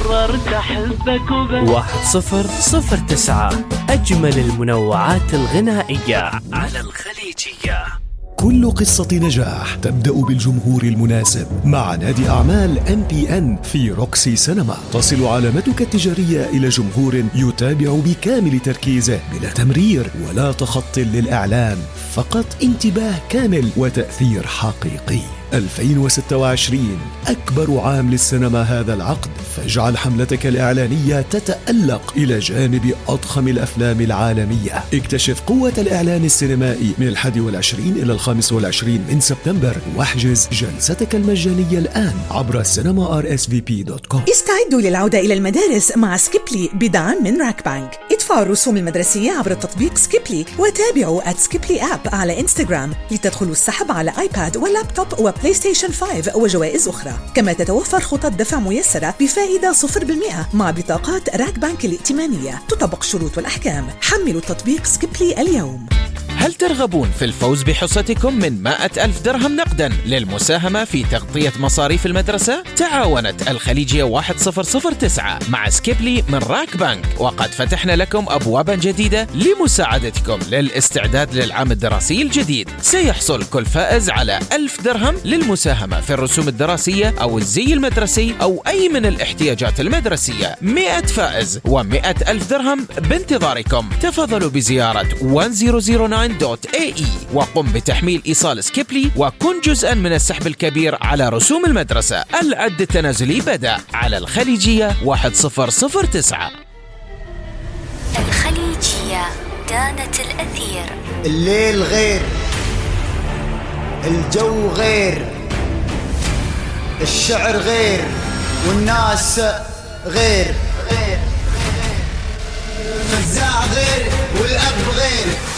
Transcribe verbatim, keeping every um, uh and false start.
قررت أحبك وبس. واحد صفر صفر تسعة، أجمل المنوعات الغنائية على الخليجية. كل قصة نجاح تبدأ بالجمهور المناسب. مع نادي أعمال إم بي إن في روكسي سينما تصل علامتك التجارية إلى جمهور يتابع بكامل تركيزه بلا تمرير ولا تخط للإعلان، فقط انتباه كامل وتأثير حقيقي. ألفين وستة وعشرين أكبر عام للسينما هذا العقد، فاجعل حملتك الإعلانية تتألق إلى جانب أضخم الأفلام العالمية. اكتشف قوة الإعلان السينمائي من الحادي والعشرين إلى الخامس والعشرين من سبتمبر، واحجز جلستك المجانية الآن عبر سينما آر إس في بي دوت كوم. استعدوا للعودة إلى المدارس مع سكيبلي بدعم من راك بانك. ادفعوا الرسوم المدرسية عبر تطبيق سكيبلي، وتابعوا at سكيبلي آب على إنستغرام لتدخلوا السحب على آيباد واللابتوب وبلاي ستيشن خمسة وجوائز أخرى. كما تتوفر خطط دفع ميسرة بفائدة صفر بالمئة مع بطاقات راك بانك الائتمانية. تطبق الشروط والأحكام. حملوا تطبيق سكيبلي اليوم. هل ترغبون في الفوز بحصتكم من مائة ألف درهم نقدا للمساهمة في تغطية مصاريف المدرسة؟ تعاونت الخليجية واحد صفر صفر تسعة مع سكيبلي من راك بانك، وقد فتحنا لكم أبوابا جديدة لمساعدتكم للاستعداد للعام الدراسي الجديد. سيحصل كل فائز على ألف درهم للمساهمة في الرسوم الدراسية أو الزي المدرسي أو أي من الاحتياجات المدرسية. مئة فائز ومئة ألف درهم بانتظاركم. تفضلوا بزيارة واحد صفر صفر تسعة دوت إيه إي وقم بتحميل إيصال سكيبلي وكن جزءا من السحب الكبير على رسوم المدرسة. العد التنازلي بدأ على الخليجية واحد صفر صفر تسعة. الخليجية دانت الأثير. الليل غير، الجو غير، الشعر غير، والناس غير، غير، الفزاع غير، والأب غير.